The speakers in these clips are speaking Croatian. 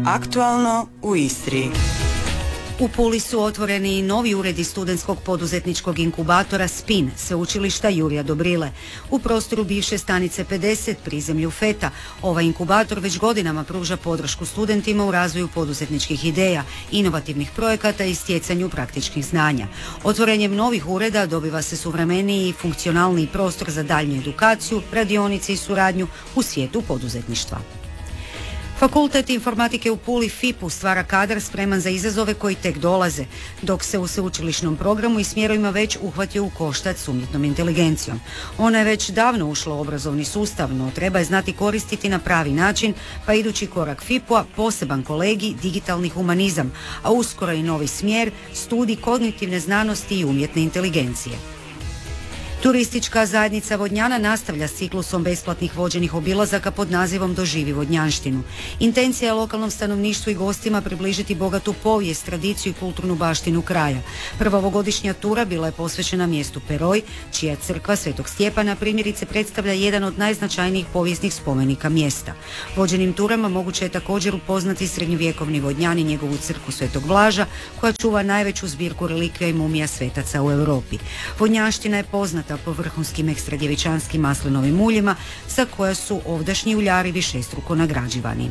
Aktualno u Istri. U Puli su otvoreni i novi uredi studentskog poduzetničkog inkubatora SPIN, sveučilišta Jurija Dobrile. U prostoru bivše stanice 50, prizemlju Feta, ovaj inkubator već godinama pruža podršku studentima u razvoju poduzetničkih ideja, inovativnih projekata i stjecanju praktičnih znanja. Otvorenjem novih ureda dobiva se suvremeniji i funkcionalniji prostor za daljnju edukaciju, radionice i suradnju u svijetu poduzetništva. Fakultet informatike u Puli FIP-u stvara kadar spreman za izazove koji tek dolaze, dok se u sveučilišnom programu i smjerovima već uhvatio u koštac s umjetnom inteligencijom. Ona je već davno ušla u obrazovni sustav, no treba je znati koristiti na pravi način, pa idući korak FIP-a poseban kolegij digitalni humanizam, a uskoro i novi smjer, studij kognitivne znanosti i umjetne inteligencije. Turistička zajednica Vodnjana nastavlja s ciklusom besplatnih vođenih obilazaka pod nazivom Doživi Vodnjanštinu. Intencija je lokalnom stanovništvu i gostima približiti bogatu povijest, tradiciju i kulturnu baštinu kraja. Prva ovogodišnja tura bila je posvećena mjestu Peroj, čija crkva Svetog Stjepana primjerice predstavlja jedan od najznačajnijih povijesnih spomenika mjesta. Vođenim turama moguće je također upoznati srednjovjekovni Vodnjan i njegovu crkvu Svetog Blaža, koja čuva najveću zbirku relikvija i mumija svetaca u Europi. Vodnjanština je poznata po vrhunskim ekstradjevičanskim maslinovim uljima, za koja su ovdašnji uljari višestruko nagrađivani.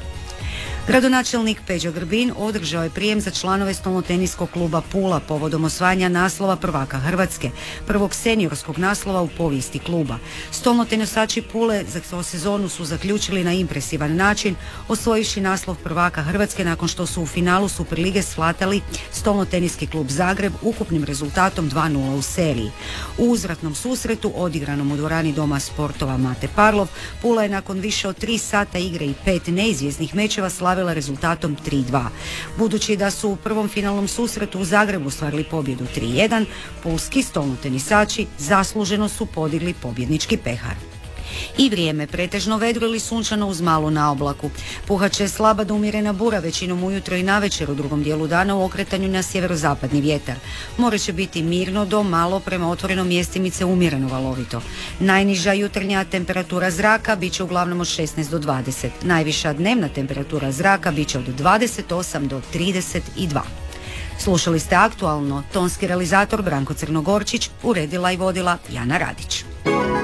Gradonačelnik Peđa Grbin održao je prijem za članove stolnoteniskog kluba Pula povodom osvajanja naslova prvaka Hrvatske, prvog seniorskog naslova u povijesti kluba. Stolnotenisači Pule za sezonu su zaključili na impresivan način, osvojivši naslov prvaka Hrvatske nakon što su u finalu Superlige svlatali stolnoteniski klub Zagreb ukupnim rezultatom 2:0 u seriji. U uzvratnom susretu, odigranom u dvorani Doma sportova Mate Parlov, Pula je nakon više od 3 sata igre i 5 neizvjesnih mečeva slavila rezultatom 3:2. Budući da su u prvom finalnom susretu u Zagrebu ostvarili pobjedu 3:1, pulski stolnotenisači zasluženo su podigli pobjednički pehar. I vrijeme pretežno vedro ili sunčano uz malu naoblaku. Puhat će slaba do umjerena bura većinom ujutro i navečer, u drugom dijelu dana u okretanju na sjeverozapadni vjetar. More će biti mirno do malo, prema otvorenom mjestimice umjereno valovito. Najniža jutarnja temperatura zraka bit će uglavnom od 16 do 20. Najviša dnevna temperatura zraka bit će od 28 do 32. Slušali ste Aktualno, tonski realizator Branko Crnogorčić, uredila i vodila Jana Radić.